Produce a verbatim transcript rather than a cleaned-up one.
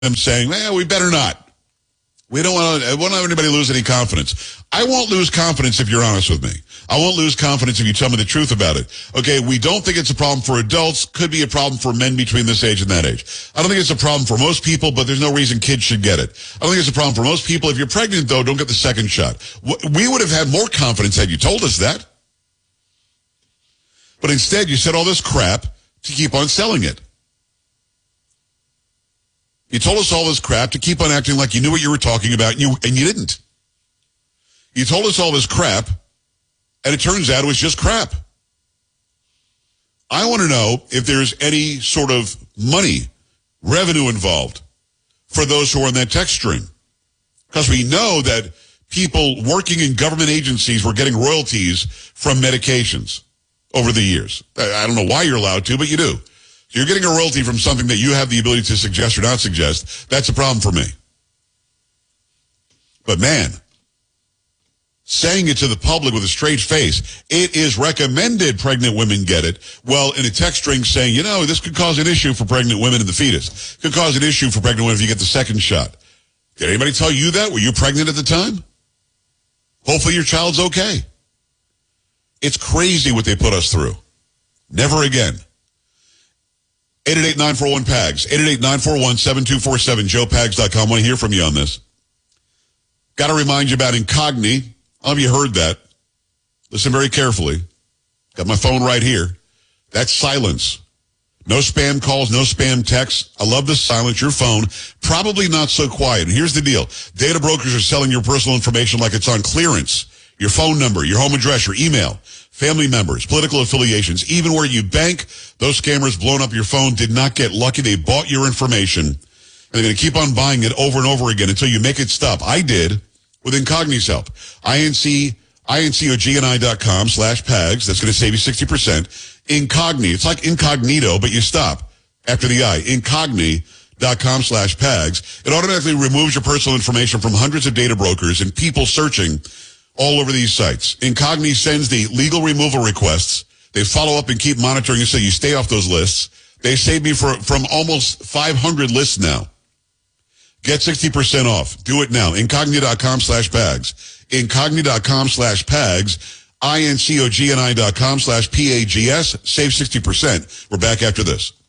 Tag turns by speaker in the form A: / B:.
A: them saying, well, we better not. We don't want to, I won't have anybody lose any confidence. I won't lose confidence if you're honest with me. I won't lose confidence if you tell me the truth about it. Okay, we don't think it's a problem for adults. Could be a problem for men between this age and that age. I don't think it's a problem for most people, but there's no reason kids should get it. I don't think it's a problem for most people. If you're pregnant, though, don't get the second shot. We would have had more confidence had you told us that. But instead, you said all this crap to keep on selling it. You told us all this crap to keep on acting like you knew what you were talking about, and you, and you didn't. You told us all this crap, and it turns out it was just crap. I want to know if there's any sort of money, revenue involved for those who are on that text string. Because we know that people working in government agencies were getting royalties from medications over the years. I don't know why you're allowed to, but you do. So you're getting a royalty from something that you have the ability to suggest or not suggest. That's a problem for me. But man, saying it to the public with a straight face, it is recommended pregnant women get it. Well, in a text string saying, you know, this could cause an issue for pregnant women and the fetus. Could cause an issue for pregnant women if you get the second shot. Did anybody tell you that? Were you pregnant at the time? Hopefully your child's okay. It's crazy what they put us through. Never again. eight eight eight, nine four one, P A G S. eight eight eight, nine four one, seven two four seven, joe pags dot com. I want to hear from you on this. Got to remind you about Incogni. All of you heard that. Listen very carefully. Got my phone right here. That's silence. No spam calls, no spam texts. I love this silence. Your phone, probably not so quiet. And here's the deal. Data brokers are selling your personal information like it's on clearance. Your phone number, your home address, your email, family members, political affiliations, even where you bank. Those scammers blowing up your phone did not get lucky. They bought your information, and they're going to keep on buying it over and over again until you make it stop. I did with Incogni's help. I N C, I N C O G N I dot com slash PAGS. That's going to save you sixty percent. Incogni. It's like incognito, but you stop after the I. Incogni dot com slash PAGS. It automatically removes your personal information from hundreds of data brokers and people searching all over these sites. Incogni sends the legal removal requests. They follow up and keep monitoring you so you stay off those lists. They saved me for, from almost five hundred lists now. Get sixty percent off. Do it now. Incogni dot com slash PAGS. Incogni dot com slash PAGS. I N C O G N I dot com slash P A G S. Save sixty percent. We're back after this.